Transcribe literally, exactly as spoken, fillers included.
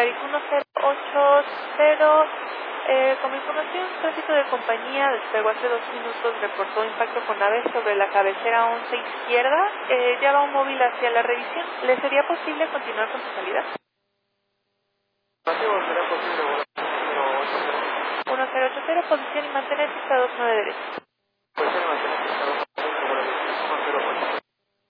Polaris uno cero ocho cero, eh, como información, tránsito de compañía despegó hace dos minutos, reportó impacto con nave sobre la cabecera once izquierda, eh, ya va un móvil hacia la revisión. ¿Le sería posible continuar con su salida? Afirmativo, será posible volar uno cero ocho cero. uno cero ocho cero, posición y mantener estado nueve derecho. Pues se mantiene fijado.